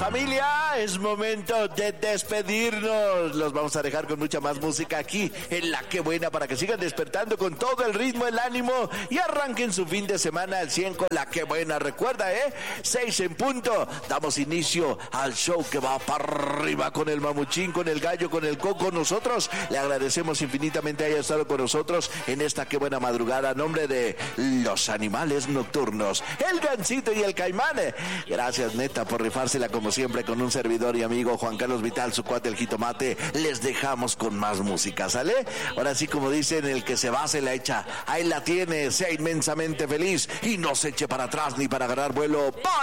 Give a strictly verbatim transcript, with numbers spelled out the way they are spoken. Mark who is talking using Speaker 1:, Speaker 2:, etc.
Speaker 1: Familia, es momento de despedirnos. Los vamos a dejar con mucha más música aquí en La Que Buena para que sigan despertando con todo el ritmo, el ánimo y arranquen su fin de semana al cien con La Que Buena. Recuerda, ¿eh? Seis en punto. Damos inicio al show que va para arriba con el mamuchín, con el gallo, con el coco. Nosotros le agradecemos infinitamente haya estado con nosotros en esta Que Buena madrugada a nombre de los animales nocturnos, el Gansito y el Caimán. Gracias, neta, por rifársela como siempre con un servidor y amigo Juan Carlos Vital, su cuate el jitomate. Les dejamos con más música, ¿sale? Ahora sí, como dicen, el que se va se la echa. Ahí la tiene, sea inmensamente feliz y no se eche para atrás ni para agarrar vuelo. ¡Bye!